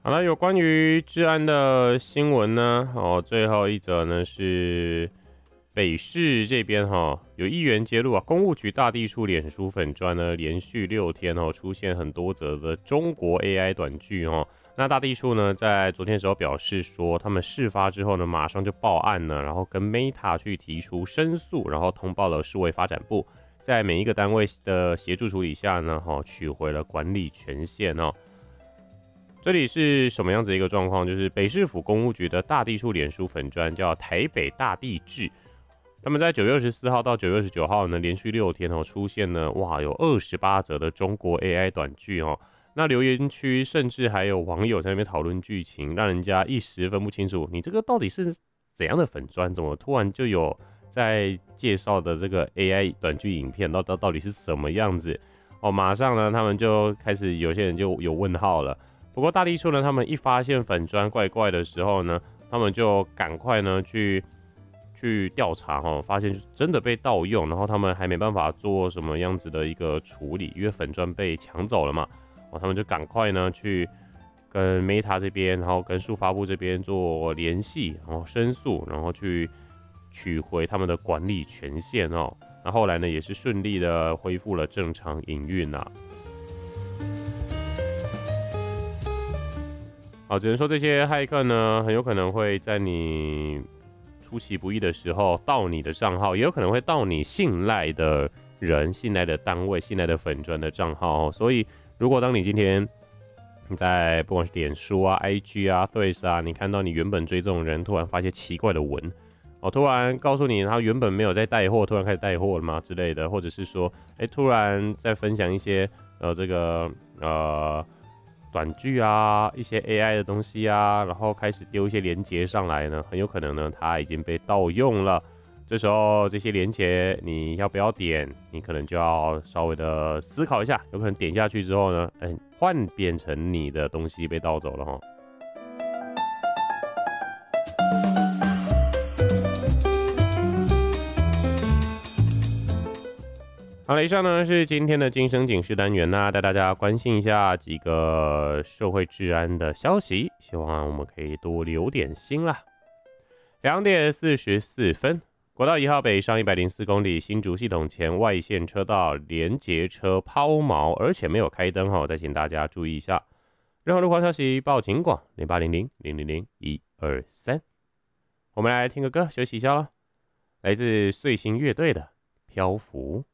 好了，有关于治安的新闻呢，最后一则呢是北市这边有议员揭露啊，公务局大地处脸书粉专呢连续6天出现很多则的中国 AI 短剧那大地处呢在昨天的时候表示说，他们事发之后呢马上就报案了，然后跟 Meta 去提出申诉，然后通报了数位发展部，在每一个单位的协助处理下呢取回了管理权限这里是什么样子的一个状况？就是北市府公务局的大地处脸书粉专叫台北大地志，他们在9月24号到9月29号呢，连续6天出现了有28则的中国 AI 短剧那留言区甚至还有网友在那边讨论剧情，让人家一时分不清楚，你这个到底是怎样的粉专？怎么突然就有在介绍的这个 AI 短剧影片？到底是什么样子？马上呢，他们就开始有些人就有问号了。不过大地处呢，他们一发现粉专怪怪的时候呢，他们就赶快呢去调查发现真的被盗用，然后他们还没办法做什么样子的一个处理，因为粉专被抢走了嘛，他们就赶快呢去跟 Meta 这边，然后跟数发部这边做联系，然后申诉，然后去取回他们的管理权限那后来呢也是顺利的恢复了正常营运只能说这些骇客呢，很有可能会在你出其不意的时候盗你的账号，也有可能会盗你信赖的人、信赖的单位、信赖的粉专的账号所以，如果当你今天在不管是脸书啊、IG 啊、Threads 啊，你看到你原本追踪的人突然发一些奇怪的文，突然告诉你他原本没有在带货，突然开始带货了吗之类的，或者是说，突然在分享一些短剧啊，一些 AI 的东西啊，然后开始丢一些连结上来呢，很有可能呢，它已经被盗用了。这时候这些连结你要不要点？你可能就要稍微的思考一下，有可能点下去之后呢，换变成你的东西被盗走了好了，以上呢是今天的今生警示单元带大家关心一下几个社会治安的消息，希望我们可以多留点心啦。2点44分，国道1号北上104公里新竹系统前外线车道连结车抛锚，而且没有开灯再请大家注意一下。任何路况消息报警广0800-000-123。我们来听个歌休息一下咯，来自碎星乐队的《漂浮》。